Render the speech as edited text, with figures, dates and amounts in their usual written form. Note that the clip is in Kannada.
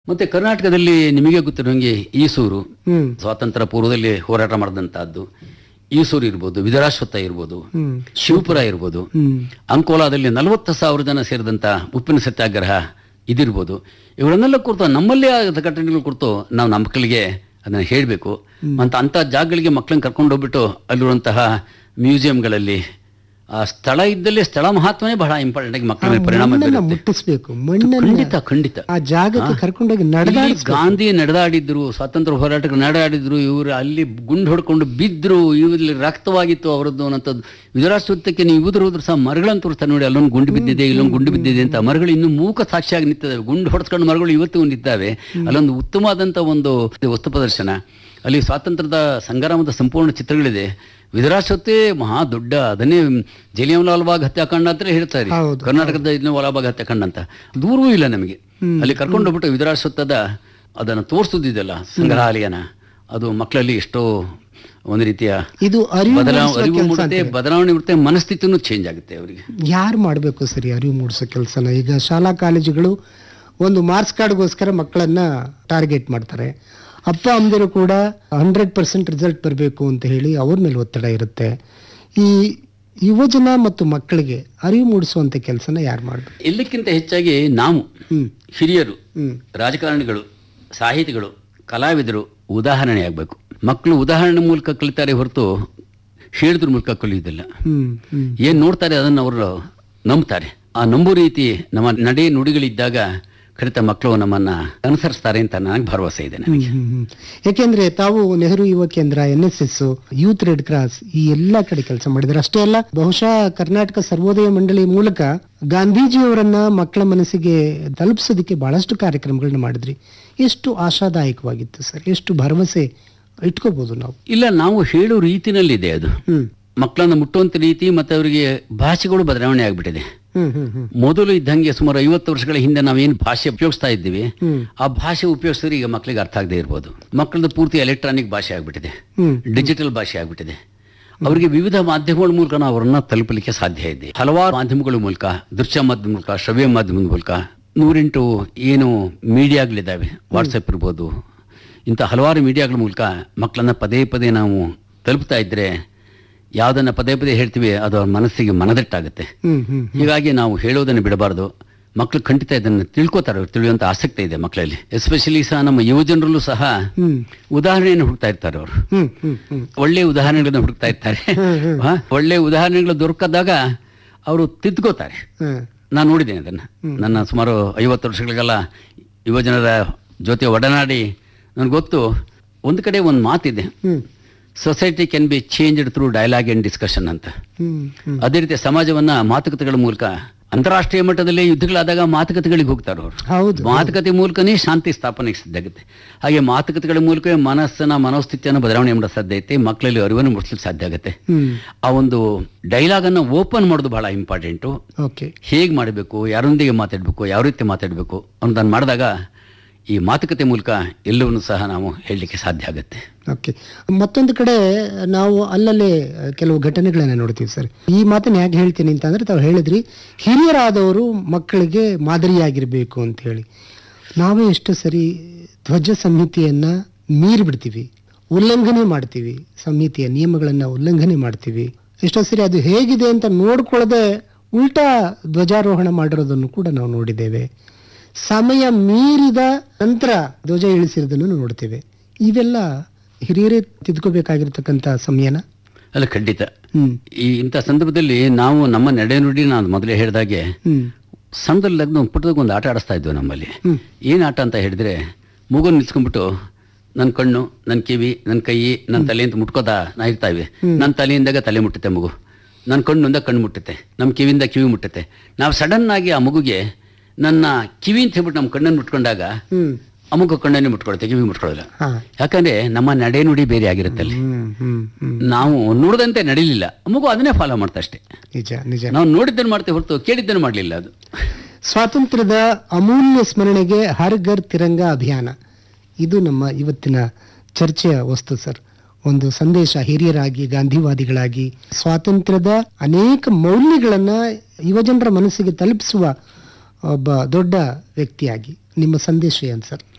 ಮತ್ತೆ ಕರ್ನಾಟಕದಲ್ಲಿ ನಿಮಗೆ ಗೊತ್ತಿರೋಂಗೆ ಈಸೂರು ಸ್ವಾತಂತ್ರ್ಯ ಪೂರ್ವದಲ್ಲಿ ಹೋರಾಟ ಮಾಡಿದಂತಹದ್ದು. ಈಸೂರು ಇರ್ಬೋದು, ವಿದರಾಶ್ವತ್ಥ ಇರ್ಬೋದು, ಶಿವಪುರ ಇರ್ಬೋದು, ಅಂಕೋಲಾದಲ್ಲಿ 40,000 ಜನ ಸೇರಿದಂತ ಉಪ್ಪಿನ ಸತ್ಯಾಗ್ರಹ ಇದಿರ್ಬೋದು. ಇವರನ್ನೆಲ್ಲ ಕುರಿತು ನಮ್ಮಲ್ಲೇ ಆದ ಘಟನೆಗಳು ಕುರಿತು ನಾವು ನಮ್ಮ ಮಕ್ಕಳಿಗೆ ಅದನ್ನ ಹೇಳಬೇಕು. ಅಂತ ಜಾಗಗಳಿಗೆ ಮಕ್ಕಳನ್ನ ಕರ್ಕೊಂಡು ಹೋಗ್ಬಿಟ್ಟು ಅಲ್ಲಿರುವಂತಹ ಮ್ಯೂಸಿಯಂಗಳಲ್ಲಿ ಆ ಸ್ಥಳ ಇದ್ದಲ್ಲಿ ಸ್ಥಳ ಮಹತ್ವನೇ ಬಹಳ ಇಂಪಾರ್ಟೆಂಟ್ ಆಗಿ ಮಕ್ಕಳ ಮೇಲೆ ಪರಿಣಾಮ ಮುಟ್ಟಿಸ್ಬೇಕು. ಖಂಡಿತ ಆ ಜಾಗಕ್ಕೆ ಕರ್ಕೊಂಡೋಗಿ ಗಾಂಧಿ ನಡೆದಾಡಿದ್ರು, ಸ್ವಾತಂತ್ರ್ಯ ಹೋರಾಟಕ್ಕೆ ನಡೆದಾಡಿದ್ರು, ಇವರು ಅಲ್ಲಿ ಗುಂಡು ಹೊಡ್ಕೊಂಡು ಬಿದ್ರು, ಇವರಲ್ಲಿ ರಕ್ತವಾಗಿತ್ತು ಅವರದ್ದು ಅನ್ನೋಂಥದ್ದು. ವಿದರಾಶ್ವತ್ಥಕ್ಕೆ ನೀವು ಹೋದ್ರು ಸಹ ಮರಗಳನ್ನು ತೋರಿಸ್ತಾರೆ ನೋಡಿ, ಅಲ್ಲೊಂದು ಗುಂಡು ಬಿದ್ದಿದೆ, ಇಲ್ಲೊಂದು ಗುಂಡು ಬಿದ್ದಿದೆ ಅಂತ. ಮರಗಳು ಇನ್ನೂ ಮೂಕ ಸಾಕ್ಷಿಯಾಗಿ ನಿಂತಿದ್ದಾವೆ. ಗುಂಡು ಹೊಡೆಸ್ಕೊಂಡು ಮರಗಳು ಇವತ್ತು ನಿಂತಿದ್ದಾವೆ. ಅಲ್ಲೊಂದು ಉತ್ತಮವಾದಂಥ ಒಂದು ವಸ್ತು ಪ್ರದರ್ಶನ, ಅಲ್ಲಿ ಸ್ವಾತಂತ್ರ್ಯದ ಸಂಗ್ರಾಮದ ಸಂಪೂರ್ಣ ಚಿತ್ರಗಳಿದೆ. ವಿದರಾಶ್ವತ್ಥೇ ಮಹಾ ದೊಡ್ಡ, ಅದನ್ನೇ ಜಲಿಯನ್ವಾಲಾ ಬಾಗ್ ಹತ್ಯಾಕಾಂಡ ಅಂತ ಹೇಳ್ತಾರೆ, ಕರ್ನಾಟಕದ ಜಲಿಯನ್ವಾಲಾ ಬಾಗ್ ಹತ್ಯಾಕಾಂಡ ಅಂತ. ದೂರವೂ ಇಲ್ಲ ನಮಗೆ. ಅಲ್ಲಿ ಕರ್ಕೊಂಡು ಹೋಗ್ಬಿಟ್ಟು ವಿದರಾಶ್ವತ್ಥದ ಅದನ್ನು ತೋರಿಸುದಿದೆಯಲ್ಲ ಸಂಗ್ರಹಾಲಯನ, ಅದು ಮಕ್ಕಳಲ್ಲಿ ಎಷ್ಟೋ ಒಂದು ರೀತಿಯ ಅರಿವು ಮೂಡುತ್ತೆ, ಬದಲಾವಣೆ ಇರುತ್ತೆ, ಮನಸ್ಥಿತಿನೂ ಚೇಂಜ್ ಆಗುತ್ತೆ ಅವರಿಗೆ. ಯಾರು ಮಾಡಬೇಕು ಸರಿ ಅರಿವು ಮೂಡಿಸೋ ಕೆಲಸನ? ಈಗ ಶಾಲಾ ಕಾಲೇಜುಗಳು ಒಂದು ಮಾರ್ಕ್ಸ್ ಕಾರ್ಡ್ಗೋಸ್ಕರ ಮಕ್ಕಳನ್ನ ಟಾರ್ಗೆಟ್ ಮಾಡ್ತಾರೆ. ಅಪ್ಪ ಅಮ್ಮದಿರು ಕೂಡ 100% ರಿಸಲ್ಟ್ ಬರಬೇಕು ಅಂತ ಹೇಳಿ ಅವ್ರ ಮೇಲೆ ಒತ್ತಡ ಇರುತ್ತೆ. ಈ ಯುವಜನ ಮತ್ತು ಮಕ್ಕಳಿಗೆ ಅರಿವು ಮೂಡಿಸುವಂತ ಕೆಲಸನ ಯಾರು ಮಾಡಬೇಕು? ಎಲ್ಲಕ್ಕಿಂತ ಹೆಚ್ಚಾಗಿ ನಾವು ಹಿರಿಯರು, ರಾಜಕಾರಣಿಗಳು, ಸಾಹಿತಿಗಳು, ಕಲಾವಿದರು ಉದಾಹರಣೆ ಆಗಬೇಕು. ಮಕ್ಕಳು ಉದಾಹರಣೆ ಮೂಲಕ ಕಲಿತಾರೆ ಹೊರತು ಹೇಳಿದ್ರ ಮೂಲಕ ಕಲಿಯುವುದಿಲ್ಲ. ಏನ್ ನೋಡ್ತಾರೆ ಅದನ್ನು ಅವರು ನಂಬ್ತಾರೆ. ಆ ನಂಬು ರೀತಿ ನಮ್ಮ ನಡೆ ನುಡಿಗಳಿದ್ದಾಗ ಖಂಡಿತ ಮಕ್ಕಳು ನಮ್ಮನ್ನ ಅನುಸರಿಸ್ತಾರೆ ಅಂತ ನನಗೆ ಭರವಸೆ ಇದೆ ನನಗೆ. ಯಾಕೆಂದ್ರೆ ತಾವು ನೆಹರು ಯುವ ಕೇಂದ್ರ, NSS, ಯೂತ್ ರೆಡ್ ಕ್ರಾಸ್ ಈ ಎಲ್ಲಾ ಕಡೆ ಕೆಲಸ ಮಾಡಿದ್ರೆ. ಅಷ್ಟೇ ಅಲ್ಲ, ಬಹುಶಃ ಕರ್ನಾಟಕ ಸರ್ವೋದಯ ಮಂಡಳಿ ಮೂಲಕ ಗಾಂಧೀಜಿಯವರನ್ನ ಮಕ್ಕಳ ಮನಸ್ಸಿಗೆ ತಲುಪಿಸೋದಕ್ಕೆ ಬಹಳಷ್ಟು ಕಾರ್ಯಕ್ರಮಗಳನ್ನ ಮಾಡಿದ್ರಿ. ಎಷ್ಟು ಆಶಾದಾಯಕವಾಗಿತ್ತು ಸರ್? ಎಷ್ಟು ಭರವಸೆ ಇಟ್ಕೋಬಹುದು ನಾವು? ಇಲ್ಲ, ನಾವು ಹೇಳೋ ರೀತಿನಲ್ಲಿದೆ ಅದು. ಮಕ್ಕಳನ್ನ ಮುಟ್ಟುವಂತ ರೀತಿ ಮತ್ತೆ ಅವರಿಗೆ ಭಾಷೆಗಳು ಬದಲಾವಣೆ ಆಗ್ಬಿಟ್ಟಿದೆ. ಮೊದಲು ಇದ್ದಂಗೆ ಸುಮಾರು 50 ವರ್ಷಗಳ ಹಿಂದೆ ನಾವೇನು ಭಾಷೆ ಉಪಯೋಗಿಸ್ತಾ ಇದ್ದೀವಿ, ಆ ಭಾಷೆ ಉಪಯೋಗಿಸಿದ್ರೆ ಈಗ ಮಕ್ಕಳಿಗೆ ಅರ್ಥ ಆಗದೆ ಇರ್ಬೋದು. ಮಕ್ಕಳದ್ದು ಪೂರ್ತಿ ಎಲೆಕ್ಟ್ರಾನಿಕ್ ಭಾಷೆ ಆಗ್ಬಿಟ್ಟಿದೆ, ಡಿಜಿಟಲ್ ಭಾಷೆ ಆಗ್ಬಿಟ್ಟಿದೆ. ಅವರಿಗೆ ವಿವಿಧ ಮಾಧ್ಯಮಗಳ ಮೂಲಕ ನಾವು ಅವರನ್ನ ತಲುಪಲಿಕ್ಕೆ ಸಾಧ್ಯ ಇದೆ. ಹಲವಾರು ಮಾಧ್ಯಮಗಳ ಮೂಲಕ, ದೃಶ್ಯ ಮಾಧ್ಯಮ ಮೂಲಕ, ಶ್ರವ್ಯ ಮಾಧ್ಯಮದ ಮೂಲಕ 108 ಏನು ಮೀಡಿಯಾಗಳಿದ್ದಾವೆ, ವಾಟ್ಸಪ್ ಇರ್ಬೋದು, ಇಂಥ ಹಲವಾರು ಮೀಡಿಯಾಗಳ ಮೂಲಕ ಮಕ್ಕಳನ್ನ ಪದೇ ಪದೇ ನಾವು ತಲುಪ್ತಾ ಇದ್ರೆ, ಯಾವುದನ್ನ ಪದೇ ಪದೇ ಹೇಳ್ತೀವಿ ಅದು ಅವ್ರ ಮನಸ್ಸಿಗೆ ಮನದಟ್ಟಾಗುತ್ತೆ. ಹೀಗಾಗಿ ನಾವು ಹೇಳೋದನ್ನು ಬಿಡಬಾರ್ದು. ಮಕ್ಕಳು ಖಂಡಿತ ಇದನ್ನು ತಿಳ್ಕೊತಾರೆ, ತಿಳಿಯುವಂತ ಆಸಕ್ತಿ ಇದೆ ಮಕ್ಕಳಲ್ಲಿ. ಎಸ್ಪೆಷಲಿ ಸಹ ನಮ್ಮ ಯುವಜನರಲ್ಲೂ ಸಹ ಉದಾಹರಣೆಯನ್ನು ಹುಡುಕ್ತಾ ಇರ್ತಾರೆ. ಅವರು ಒಳ್ಳೆ ಉದಾಹರಣೆಗಳನ್ನ ಹುಡುಕ್ತಾ ಇರ್ತಾರೆ. ಒಳ್ಳೆ ಉದಾಹರಣೆಗಳು ದೊರಕದಾಗ ಅವರು ತಿದ್ಕೋತಾರೆ. ನಾನು ನೋಡಿದ್ದೇನೆ ಅದನ್ನ. ನನ್ನ ಸುಮಾರು 50 ವರ್ಷಗಳಿಗೆಲ್ಲ ಯುವಜನರ ಜೊತೆ ಒಡನಾಡಿ ನನಗೆ ಗೊತ್ತು. ಒಂದು ಕಡೆ ಒಂದು ಮಾತಿದೆ, society can be changed through dialogue and discussion ಅಂತ. ಅದೇ ರೀತಿ ಸಮಾಜವನ್ನ ಮಾತುಕತೆಗಳ ಮೂಲಕ, ಅಂತಾರಾಷ್ಟ್ರೀಯ ಮಟ್ಟದಲ್ಲಿ ಯುದ್ಧಗಳಾದಾಗ ಮಾತುಕತೆಗಳಿಗೆ ಹೋಗ್ತಾರೆ ಅವರು. ಮಾತುಕತೆ ಮೂಲಕನೇ ಶಾಂತಿ ಸ್ಥಾಪನೆ ಸಿದ್ಧಾಗುತ್ತೆ. ಹಾಗೆ ಮಾತುಕತೆಗಳ ಮೂಲಕ ಮನೋಸ್ಥಿತಿಯನ್ನು ಬದಲಾವಣೆ ಮಾಡೋ ಸಾಧ್ಯತೆ, ಮಕ್ಕಳಲ್ಲಿ ಅರಿವನ್ನು ಮೂಡಿಸ್ಲಿಕ್ಕೆ ಸಾಧ್ಯ ಆಗುತ್ತೆ. ಆ ಒಂದು ಡೈಲಾಗ್ ಅನ್ನ ಓಪನ್ ಮಾಡೋದು ಬಹಳ ಇಂಪಾರ್ಟೆಂಟು. ಹೇಗೆ ಮಾಡಬೇಕು, ಯಾರೊಂದಿಗೆ ಮಾತಾಡಬೇಕು, ಯಾವ ರೀತಿ ಮಾತಾಡಬೇಕು ಅನ್ನೋದನ್ನು ಮಾಡಿದಾಗ ಈ ಮಾತುಕತೆ ಮೂಲಕ ಎಲ್ಲವನ್ನೂ ಸಹ ನಾವು ಹೇಳಲಿಕ್ಕೆ ಸಾಧ್ಯ ಆಗುತ್ತೆ. ಓಕೆ, ಮತ್ತೊಂದು ಕಡೆ ನಾವು ಅಲ್ಲಲ್ಲೇ ಕೆಲವು ಘಟನೆಗಳನ್ನ ನೋಡ್ತೀವಿ ಸರ್. ಈ ಮಾತನ್ನ ಹೇಗೆ ಹೇಳ್ತೀನಿ ಅಂತಂದ್ರೆ, ತಾವು ಹೇಳಿದ್ರಿ ಹಿರಿಯರಾದವರು ಮಕ್ಕಳಿಗೆ ಮಾದರಿಯಾಗಿರ್ಬೇಕು ಅಂತ ಹೇಳಿ. ನಾವೇ ಎಷ್ಟು ಸರಿ ಧ್ವಜ ಸಂಹಿತೆಯನ್ನ ಮೀರಿ ಬಿಡ್ತೀವಿ, ಉಲ್ಲಂಘನೆ ಮಾಡ್ತೀವಿ, ಸಂಹಿತೆಯ ನಿಯಮಗಳನ್ನ ಉಲ್ಲಂಘನೆ ಮಾಡ್ತೀವಿ. ಎಷ್ಟೋ ಸರಿ ಅದು ಹೇಗಿದೆ ಅಂತ ನೋಡ್ಕೊಳ್ಳದೆ ಉಲ್ಟಾ ಧ್ವಜಾರೋಹಣ ಮಾಡಿರೋದನ್ನು ಕೂಡ ನಾವು ನೋಡಿದ್ದೇವೆ. ಸಮಯ ಮೀರಿದ ನಂತರ ಧ್ವಜ ಇಳಿಸಿರೋದನ್ನು ನೋಡ್ತೇವೆ. ಇವೆಲ್ಲ ಹಿರಿಯರೇ ತಿದ್ಕೋಬೇಕಾಗಿರ್ತಕ್ಕಂಥ ಸಮಯನ ಅಲ್ಲ? ಖಂಡಿತ. ಇಂಥ ಸಂದರ್ಭದಲ್ಲಿ ನಾವು ನಮ್ಮ ನಡೆ ನುಡಿ, ನಾನು ಮೊದಲೇ ಹೇಳಿದಾಗೆ ಸಣ್ಣದಲ್ಲಿ ಪುಟ್ಟದಾಗ ಒಂದು ಆಟ ಆಡಿಸ್ತಾ ಇದ್ವಿ ನಮ್ಮಲ್ಲಿ. ಏನ್ ಆಟ ಅಂತ ಹೇಳಿದ್ರೆ, ಮಗು ನಿಲ್ಸ್ಕೊಂಡ್ಬಿಟ್ಟು ನನ್ನ ಕಣ್ಣು, ನನ್ನ ಕಿವಿ, ನನ್ನ ಕೈ, ನನ್ನ ತಲೆ ಅಂತ ಮುಟ್ಕೋತಾ ನಾ ಇರ್ತಾ ಇವೆ. ನನ್ನ ತಲೆಯಿಂದಾಗ ತಲೆ ಮುಟ್ಟುತ್ತೆ ಮಗು, ನನ್ನ ಕಣ್ಣಿಂದ ಕಣ್ಣು ಮುಟ್ಟುತ್ತೆ, ನಮ್ಮ ಕಿವಿಯಿಂದ ಕಿವಿ ಮುಟ್ಟುತ್ತೆ. ನಾವು ಸಡನ್ ಆಗಿ ಆ ಮಗುಗೆ ನನ್ನ ಕಿವಿ ಅಂತ ಹೇಳ್ಬಿಟ್ಟು ನಮ್ಮ ಕಣ್ಣನ್ನು ಮುಟ್ಕೊಂಡಾಗ ಆ ಮಗು ಕಣ್ಣನ್ನೇ ಮುಟ್ಕೊಳುತ್ತೆ, ಕಿವಿ ಮುಟ್ಕೊಳ್ಳಲ್ಲ. ಯಾಕಂದ್ರೆ ನಮ್ಮ ನಡೆ ನುಡಿ ಬೇರೆ ಆಗಿರುತ್ತೆ. ಅಲ್ಲಿ ನಾವು ನೋಡದಂತೆ ನಡೀಲಿಲ್ಲ, ಮಗು ಅದನ್ನೇ ಫಾಲೋ ಮಾಡ್ತಾ ಅಷ್ಟೇ. ನಿಜ. ನಾವು ನೋಡಿದ್ದನ್ನು ಮಾಡ್ತೇವೆ ಹೊರತು ಕೇಳಿದ್ದನ್ನು ಮಾಡಲಿಲ್ಲ. ಅದು ಸ್ವಾತಂತ್ರ್ಯದ ಅಮೂಲ್ಯ ಸ್ಮರಣೆಗೆ ಹರ್ ಘರ್ ತಿರಂಗ ಅಭಿಯಾನ, ಇದು ನಮ್ಮ ಇವತ್ತಿನ ಚರ್ಚೆಯ ವಸ್ತು ಸರ್. ಒಂದು ಸಂದೇಶ, ಹಿರಿಯರಾಗಿ ಗಾಂಧಿವಾದಿಗಳಾಗಿ ಸ್ವಾತಂತ್ರ್ಯದ ಅನೇಕ ಮೌಲ್ಯಗಳನ್ನ ಯುವಜನರ ಮನಸ್ಸಿಗೆ ತಲುಪಿಸುವ ಒಬ್ಬ ದೊಡ್ಡ ವ್ಯಕ್ತಿಯಾಗಿ ನಿಮ್ಮ ಸಂದೇಶ ಏನು ಸರ್?